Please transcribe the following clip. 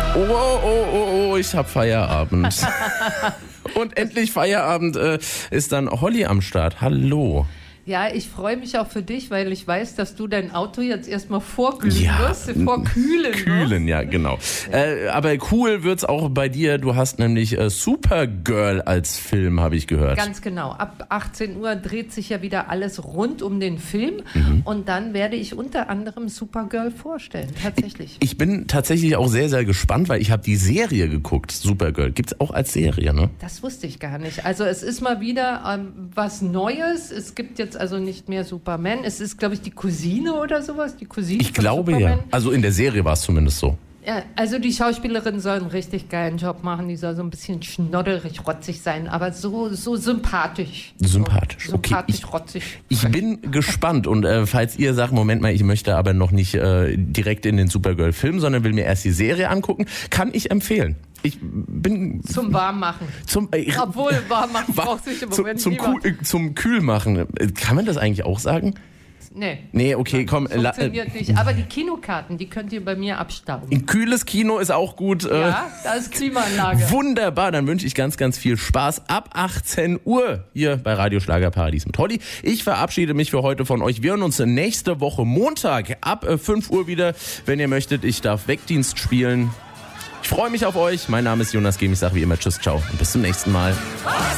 Oh, ich hab Feierabend. Und endlich Feierabend ist dann Holly am Start. Hallo. Ja, ich freue mich auch für dich, weil ich weiß, dass du dein Auto jetzt erstmal vorkühlen wirst. Kühlen, ja, genau. Aber cool wird's auch bei dir. Du hast nämlich Supergirl als Film, habe ich gehört. Ganz genau. Ab 18 Uhr dreht sich ja wieder alles rund um den Film. Und dann werde ich unter anderem Supergirl vorstellen, tatsächlich. Ich bin tatsächlich auch sehr, sehr gespannt, weil ich habe die Serie geguckt, Supergirl. Gibt's auch als Serie, ne? Das wusste ich gar nicht. Also es ist mal wieder was Neues. Es gibt jetzt also nicht mehr Superman. Es ist, glaube ich, die Cousine oder sowas. Die Cousine Ich glaube ja. Also in der Serie war es zumindest so. Ja, also die Schauspielerin soll einen richtig geilen Job machen. Die soll so ein bisschen schnodderig, rotzig sein, aber so sympathisch. Sympathisch, okay. Sympathisch, rotzig. Ich bin gespannt und falls ihr sagt, Moment mal, ich möchte aber noch nicht direkt in den Supergirl-Film, sondern will mir erst die Serie angucken, kann ich empfehlen. Ich bin... Zum Warmmachen. Obwohl, Warmmachen braucht sich im Moment niemand. Zum Kühlmachen. Kann man das eigentlich auch sagen? Nee, okay, komm. Funktioniert nicht. Aber die Kinokarten, die könnt ihr bei mir abstauben. Ein kühles Kino ist auch gut. Ja, da ist Klimaanlage. Wunderbar, dann wünsche ich ganz, ganz viel Spaß ab 18 Uhr hier bei Radio Schlagerparadies mit Holly. Ich verabschiede mich für heute von euch. Wir hören uns nächste Woche Montag ab 5 Uhr wieder. Wenn ihr möchtet, ich darf Wegdienst spielen. Ich freue mich auf euch. Mein Name ist Jonas Gehm. Ich sage wie immer Tschüss, ciao und bis zum nächsten Mal.